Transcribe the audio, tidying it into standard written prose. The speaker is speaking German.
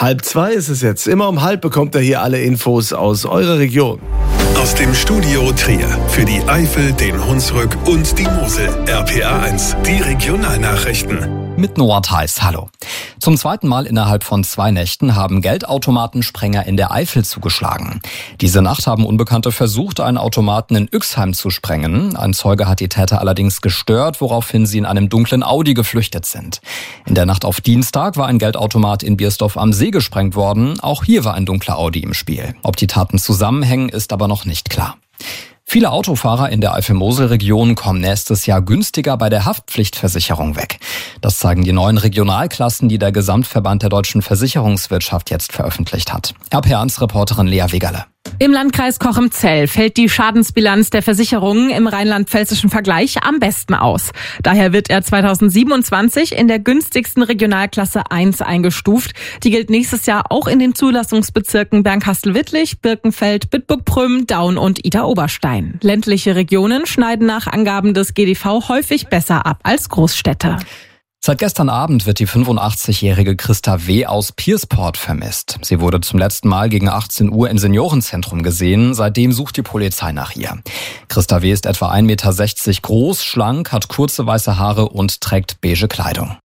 1:30 ist es jetzt. Immer um 1:30 bekommt ihr hier alle Infos aus eurer Region. Aus dem Studio Trier für die Eifel, den Hunsrück und die Mosel. RPA1, die Regionalnachrichten. Mit Noah Theis, hallo. Zum zweiten Mal innerhalb von 2 Nächten haben Geldautomatensprenger in der Eifel zugeschlagen. Diese Nacht haben Unbekannte versucht, einen Automaten in Üxheim zu sprengen. Ein Zeuge hat die Täter allerdings gestört, woraufhin sie in einem dunklen Audi geflüchtet sind. In der Nacht auf Dienstag war ein Geldautomat in Biersdorf am See gesprengt worden. Auch hier war ein dunkler Audi im Spiel. Ob die Taten zusammenhängen, ist aber noch nicht klar. Viele Autofahrer in der Eifel-Mosel-Region kommen nächstes Jahr günstiger bei der Haftpflichtversicherung weg. Das zeigen die neuen Regionalklassen, die der Gesamtverband der deutschen Versicherungswirtschaft jetzt veröffentlicht hat. RPA1-Reporterin Lea Wegerle. Im Landkreis Cochem-Zell fällt die Schadensbilanz der Versicherungen im rheinland-pfälzischen Vergleich am besten aus. Daher wird er 2027 in der günstigsten Regionalklasse 1 eingestuft. Die gilt nächstes Jahr auch in den Zulassungsbezirken Bernkastel-Wittlich, Birkenfeld, Bitburg-Prüm, Daun und Idar-Oberstein. Ländliche Regionen schneiden nach Angaben des GDV häufig besser ab als Großstädte. Seit gestern Abend wird die 85-jährige Christa W. aus Piersport vermisst. Sie wurde zum letzten Mal gegen 18 Uhr im Seniorenzentrum gesehen. Seitdem sucht die Polizei nach ihr. Christa W. ist etwa 1,60 Meter groß, schlank, hat kurze weiße Haare und trägt beige Kleidung.